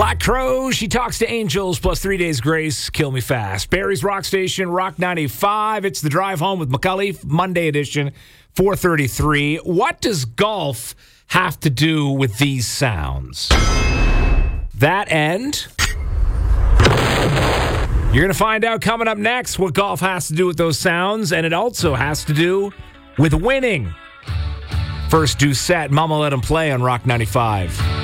Black Crow, She Talks to Angels, plus 3 Days Grace, Kill Me Fast. Barry's Rock Station, Rock 95. It's the Drive Home with McCully, Monday edition, 4:33. What does golf have to do with these sounds? That end. You're going to find out coming up next what golf has to do with those sounds, and it also has to do with winning. First, do set. Mama Let 'Em Play on Rock 95.